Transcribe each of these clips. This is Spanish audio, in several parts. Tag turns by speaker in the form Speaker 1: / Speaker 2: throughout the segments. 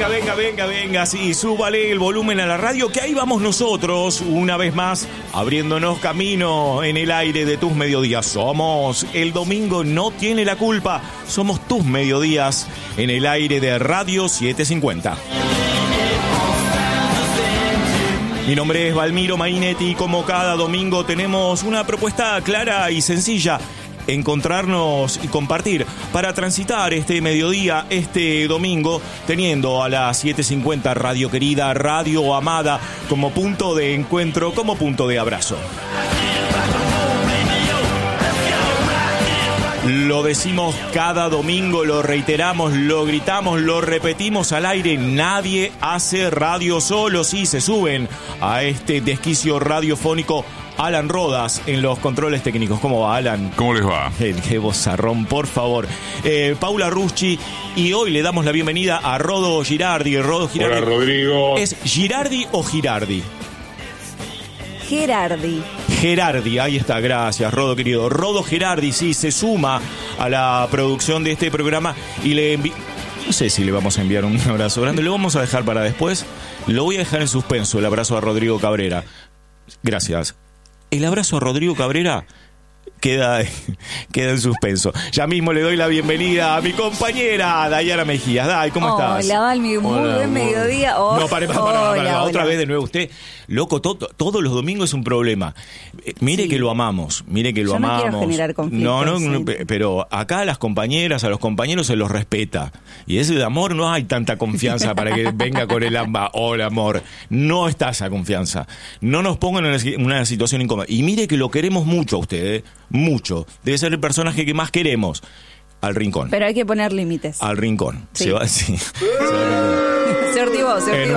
Speaker 1: venga, sí, súbale el volumen a la radio, que ahí vamos nosotros, una vez más, abriéndonos camino en el aire de tus mediodías. Somos El Domingo No Tiene la Culpa, somos tus mediodías en el aire de Radio 750. Mi nombre es Valmiro Mainetti y como cada domingo tenemos una propuesta clara y sencilla: encontrarnos y compartir para transitar este mediodía, este domingo, teniendo a las 750 Radio Querida, Radio Amada como punto de encuentro, como punto de abrazo. Lo decimos cada domingo, lo reiteramos, lo gritamos, lo repetimos al aire. Nadie hace radio solo. Sí, se suben a este desquicio radiofónico Alan Rodas en los controles técnicos. ¿Cómo va, Alan?
Speaker 2: ¿Cómo les va?
Speaker 1: Qué vozarrón, por favor. Paula Ruschi, y hoy le damos la bienvenida a Rodo Girardi.
Speaker 2: Hola, Rodrigo.
Speaker 1: ¿Es Girardi o Girardi?
Speaker 3: Gerardi,
Speaker 1: ahí está, gracias, Rodo querido. Rodo Girardi, sí, se suma a la producción de este programa y no sé si le vamos a enviar un abrazo grande, lo vamos a dejar para después. Lo voy a dejar en suspenso, el abrazo a Rodrigo Cabrera. Gracias. El abrazo a Rodrigo Cabrera queda en suspenso. Ya mismo le doy la bienvenida a mi compañera Dayana Mejías. Day, ¿cómo estás?
Speaker 3: Hola, Valmi, muy buen mediodía.
Speaker 1: No, para. Otra vez de nuevo. Usted, loco, todos los domingos es un problema. Mire sí, que lo amamos,
Speaker 3: Yo no quiero generar conflictos.
Speaker 1: No, pero acá a las compañeras, a los compañeros se los respeta. Y ese de amor no hay tanta confianza para que venga con el amba. Hola, amor. No está esa confianza. No nos pongan en una situación incómoda. Y mire que lo queremos mucho a usted, mucho. Debe ser el personaje que más queremos. Al rincón.
Speaker 3: Pero hay que poner límites.
Speaker 1: Al rincón.
Speaker 3: Sí.
Speaker 1: Se va así.
Speaker 3: Se ortivó.
Speaker 1: En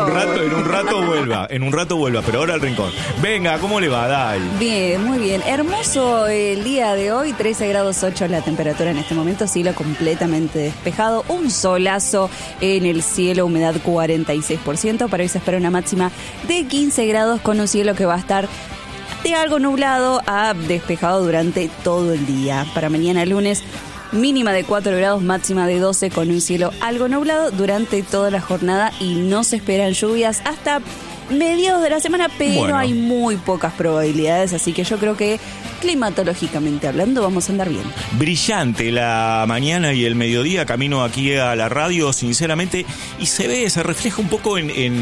Speaker 1: un rato vuelva, pero ahora al rincón. Venga, ¿cómo le va, Dai?
Speaker 3: Bien, muy bien. Hermoso el día de hoy, 13 grados 8 la temperatura en este momento, cielo completamente despejado, un solazo en el cielo, humedad 46%. Para hoy se espera una máxima de 15 grados con un cielo que va a estar de algo nublado a despejado durante todo el día. Para mañana lunes, mínima de 4 grados, máxima de 12 con un cielo algo nublado durante toda la jornada y no se esperan lluvias hasta mediados de la semana, pero hay muy pocas probabilidades, así que yo creo que climatológicamente hablando vamos a andar bien.
Speaker 1: Brillante la mañana y el mediodía, camino aquí a la radio, sinceramente, y se refleja un poco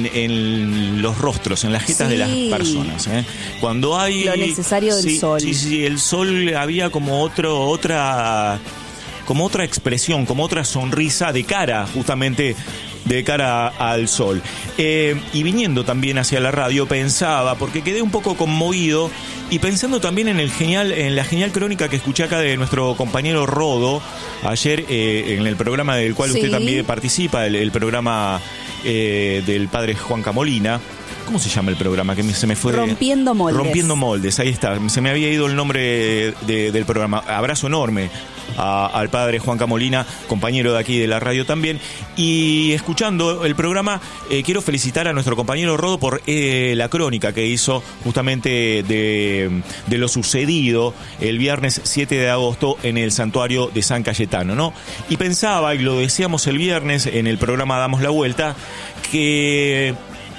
Speaker 1: en los rostros, en las jetas de las personas, ¿eh? Cuando hay
Speaker 3: lo necesario del sol.
Speaker 1: Sí, el sol había como otra expresión, como otra sonrisa de cara, justamente de cara al sol. Y viniendo también hacia la radio pensaba, porque quedé un poco conmovido, y pensando también en la genial crónica que escuché acá de nuestro compañero Rodo ayer, en el programa del cual usted también participa, el programa del padre Juan Camolina. ¿Cómo se llama el programa? Que se me fue.
Speaker 3: Rompiendo Moldes,
Speaker 1: ahí está. Se me había ido el nombre del programa. Abrazo enorme al padre Juan Camolina, compañero de aquí de la radio también. Y escuchando el programa, quiero felicitar a nuestro compañero Rodo por la crónica que hizo justamente de lo sucedido el viernes 7 de agosto en el santuario de San Cayetano, ¿no? Y pensaba, y lo decíamos el viernes en el programa Damos la Vuelta, que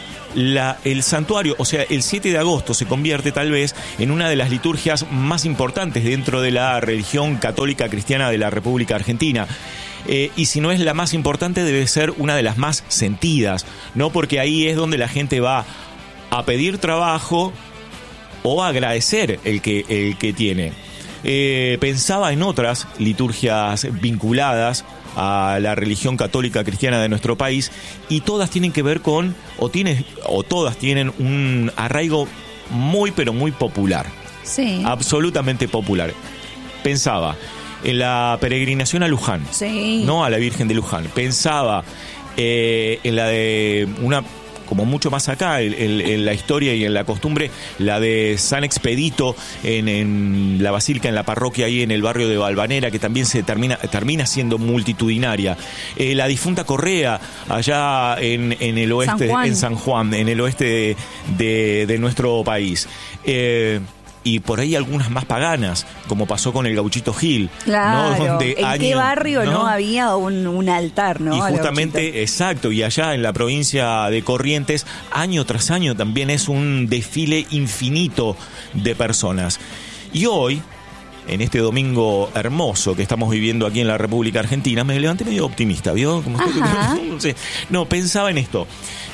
Speaker 1: el santuario, o sea, el 7 de agosto se convierte tal vez en una de las liturgias más importantes dentro de la religión católica cristiana de la República Argentina. Y si no es la más importante, debe ser una de las más sentidas, ¿no? Porque ahí es donde la gente va a pedir trabajo o a agradecer el que tiene. Pensaba en otras liturgias vinculadas a la religión católica cristiana de nuestro país, y todas tienen que ver con, o todas tienen un arraigo muy pero muy popular.
Speaker 3: Sí.
Speaker 1: Absolutamente popular. Pensaba en la peregrinación a Luján,
Speaker 3: sí,
Speaker 1: no a la Virgen de Luján. Pensaba en la de una, como mucho más acá en la historia y en la costumbre, la de San Expedito en la basílica, en la parroquia ahí en el barrio de Valvanera, que también se termina siendo multitudinaria. La difunta Correa allá en el oeste, en San Juan, en el oeste de nuestro país. y por ahí algunas más paganas, como pasó con el Gauchito Gil.
Speaker 3: Claro,
Speaker 1: ¿no? Donde
Speaker 3: ¿en qué barrio no había un altar, no?
Speaker 1: Y justamente, exacto, y allá en la provincia de Corrientes, año tras año también es un desfile infinito de personas. Y hoy, en este domingo hermoso que estamos viviendo aquí en la República Argentina, me levanté medio optimista, ¿vio? Como no, pensaba en esto.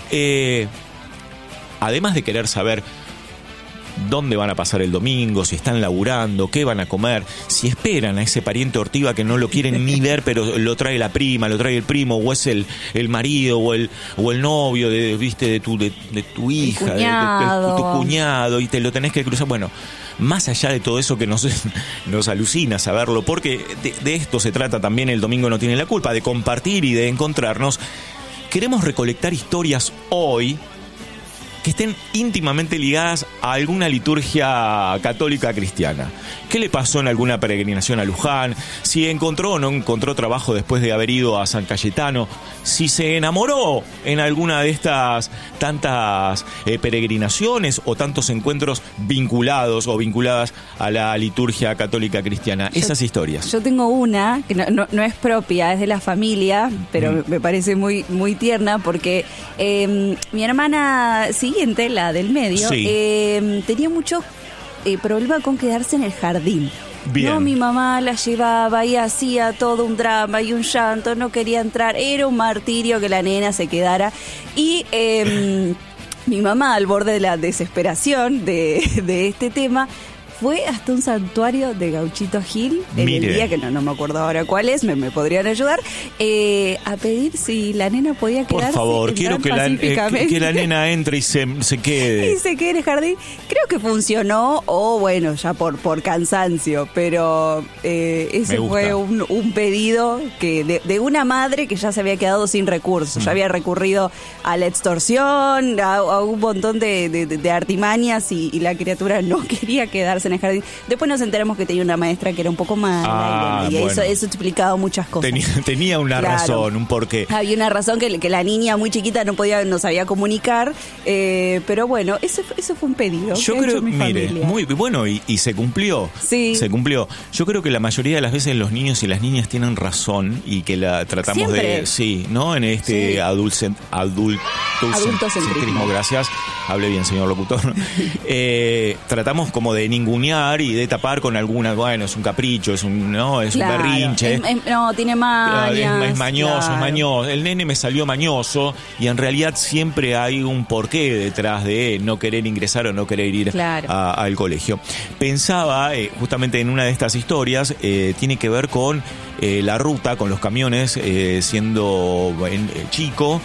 Speaker 1: Además de querer saber dónde van a pasar el domingo, si están laburando, qué van a comer, si esperan a ese pariente ortiva que no lo quieren ni ver, pero lo trae la prima, lo trae el primo, o es el marido o el novio de tu hija, de tu cuñado, y te lo tenés que cruzar. Bueno, más allá de todo eso que nos alucina saberlo, porque de esto se trata también el Domingo No Tiene la Culpa, de compartir y de encontrarnos. Queremos recolectar historias hoy que estén íntimamente ligadas a alguna liturgia católica cristiana. ¿Qué le pasó en alguna peregrinación a Luján? Si encontró o no encontró trabajo después de haber ido a San Cayetano. Si se enamoró en alguna de estas tantas peregrinaciones o tantos encuentros vinculados o vinculadas a la liturgia católica cristiana. Esas historias.
Speaker 3: Yo tengo una que no es propia, es de la familia, pero me parece muy, muy tierna porque mi hermana siguiente, la del medio, tenía mucho problema con quedarse en el jardín. Bien. No, mi mamá la llevaba y hacía todo un drama y un llanto, no quería entrar, era un martirio que la nena se quedara. Y mi mamá, al borde de la desesperación de este tema, fue hasta un santuario de Gauchito Gil en el día, que no me acuerdo ahora cuál es, me podrían ayudar, a pedir si la nena podía quedarse.
Speaker 1: Por favor, quiero que la nena entre y se quede.
Speaker 3: Y se quede en el jardín. Creo que funcionó, o bueno, ya por cansancio, pero ese fue un pedido que de una madre que ya se había quedado sin recursos, ya había recurrido a la extorsión, a un montón de artimañas y la criatura no quería quedarse en el jardín. Después nos enteramos que tenía una maestra que era un poco mala y bueno. Eso explicaba muchas cosas.
Speaker 1: Tenía una razón, un porqué.
Speaker 3: Había una razón que la niña muy chiquita no sabía comunicar, pero bueno, eso fue un pedido.
Speaker 1: Yo creo, mire, muy bueno y se cumplió.
Speaker 3: Sí.
Speaker 1: Se cumplió. Yo creo que la mayoría de las veces los niños y las niñas tienen razón y que la tratamos
Speaker 3: siempre.
Speaker 1: ¿no? En este adultocentrismo, gracias. Hable bien, señor locutor. Tratamos como de ningunear y de tapar con alguna, bueno, es un capricho, es un berrinche.
Speaker 3: No, tiene mañas.
Speaker 1: Es mañoso, es mañoso. El nene me salió mañoso y en realidad siempre hay un porqué detrás de no querer ingresar o no querer ir al colegio. Pensaba justamente en una de estas historias, tiene que ver con la ruta, con los camiones, siendo chico.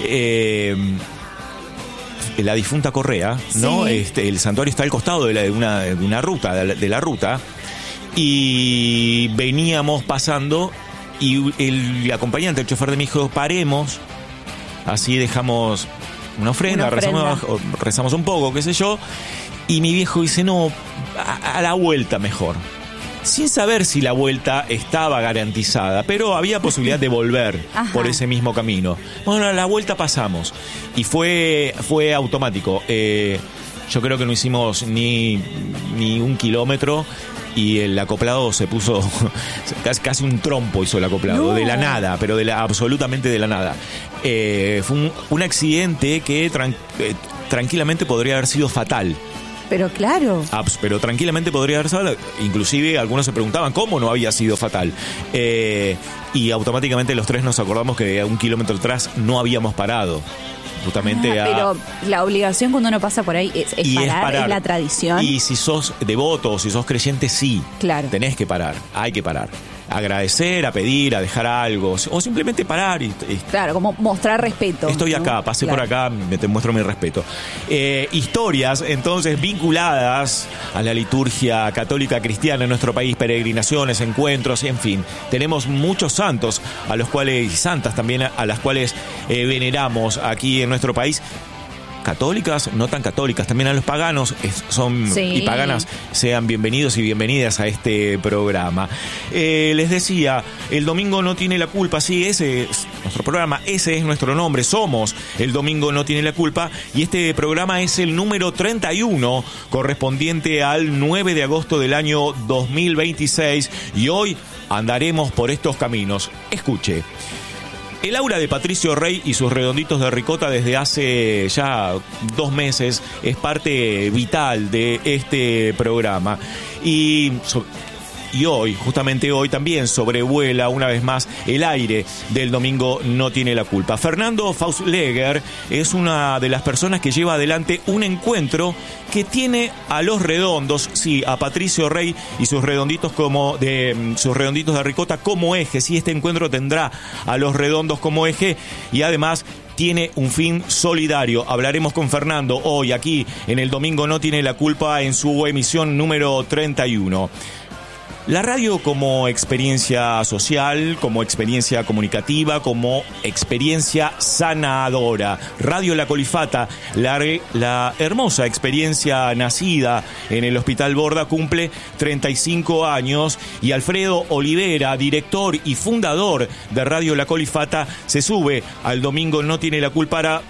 Speaker 1: La difunta Correa, ¿no?
Speaker 3: Sí.
Speaker 1: El santuario está al costado de una ruta, de la ruta, y veníamos pasando y el acompañante, el chofer de mi hijo, paremos, así dejamos una ofrenda. Rezamos un poco, qué sé yo, y mi viejo dice, no, a la vuelta mejor. Sin saber si la vuelta estaba garantizada, pero había posibilidad de volver por ese mismo camino. Bueno, a la vuelta pasamos y fue automático. Yo creo que no hicimos ni 1 kilómetro y el acoplado se puso casi un trompo, hizo el acoplado, de la nada, pero absolutamente de la nada. Fue un accidente que tranquilamente podría haber sido fatal.
Speaker 3: Pero claro.
Speaker 1: Pero tranquilamente podría haber sido. Inclusive algunos se preguntaban cómo no había sido fatal. Y automáticamente los tres nos acordamos que a 1 kilómetro atrás no habíamos parado. Justamente
Speaker 3: pero la obligación cuando uno pasa por ahí es parar, es la tradición.
Speaker 1: Y si sos devoto o si sos creyente, sí. Claro. Tenés que parar, hay que parar. Agradecer, a pedir, a dejar algo, o simplemente parar
Speaker 3: claro, como mostrar respeto.
Speaker 1: Estoy acá, pasé por acá, te muestro mi respeto. Historias entonces vinculadas a la liturgia católica cristiana en nuestro país, peregrinaciones, encuentros, en fin. Tenemos muchos santos y santas también a las cuales veneramos aquí en nuestro país. católicas, no tan católicas, también a los paganos y paganas, sean bienvenidos y bienvenidas a este programa. Les decía, el domingo no tiene la culpa, sí, ese es nuestro programa, ese es nuestro nombre, somos el domingo no tiene la culpa, y este programa es el número 31, correspondiente al 9 de agosto del año 2026, y hoy andaremos por estos caminos. Escuche. El aura de Patricio Rey y sus redonditos de ricota desde hace ya 2 meses es parte vital de este programa. Y hoy, justamente hoy, también sobrevuela una vez más el aire del domingo no tiene la culpa. Fernando Fausleger es una de las personas que lleva adelante un encuentro que tiene a los redondos, sí, a Patricio Rey y sus redonditos de ricota como eje. Sí, este encuentro tendrá a los redondos como eje y además tiene un fin solidario. Hablaremos con Fernando hoy aquí en el Domingo No Tiene la Culpa en su emisión número 31. La radio como experiencia social, como experiencia comunicativa, como experiencia sanadora. Radio La Colifata, la hermosa experiencia nacida en el Hospital Borda, cumple 35 años y Alfredo Olivera, director y fundador de Radio La Colifata, se sube al Domingo No Tiene la Culpa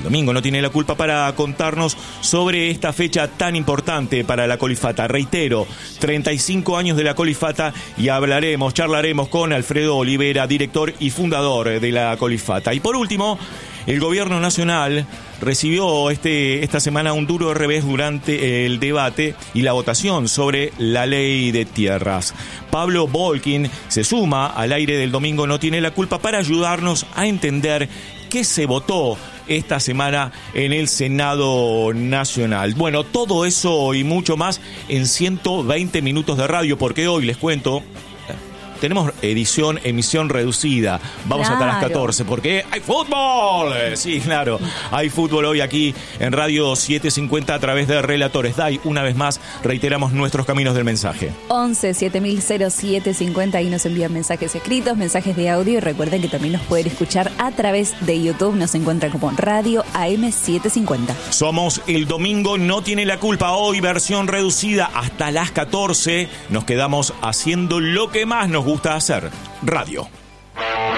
Speaker 1: para contarnos sobre esta fecha tan importante para la Colifata. Reitero, 35 años de la Colifata y charlaremos con Alfredo Olivera, director y fundador de la Colifata. Y por último, el Gobierno Nacional recibió esta semana un duro revés durante el debate y la votación sobre la ley de tierras. Pablo Volkin se suma al aire del Domingo No Tiene la Culpa para ayudarnos a entender qué se votó esta semana en el Senado Nacional. Bueno, todo eso y mucho más en 120 minutos de radio, porque hoy les cuento, tenemos emisión reducida. Vamos hasta las 14 porque hay fútbol. Sí, claro, hay fútbol hoy aquí en Radio 750 a través de Relatores DAI. Una vez más, reiteramos nuestros caminos del mensaje.
Speaker 3: 11-700750 y nos envían mensajes escritos, mensajes de audio. Y recuerden que también nos pueden escuchar a través de YouTube. Nos encuentran como Radio AM750.
Speaker 1: Somos el Domingo No Tiene la Culpa. Hoy versión reducida hasta las 14. Nos quedamos haciendo lo que más nos gusta hacer, radio.